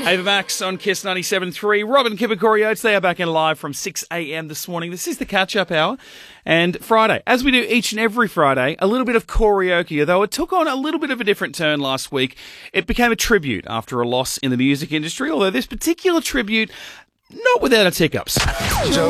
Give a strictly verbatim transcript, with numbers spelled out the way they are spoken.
Ava Max on Kiss ninety-seven point three. Robin Kipper, Corey Oates, they are back in live from six a.m. this morning. This is the catch-up hour. And Friday, as we do each and every Friday, a little bit of karaoke, although it took on a little bit of a different turn last week. It became a tribute after a loss in the music industry, although this particular tribute, not without its hiccups.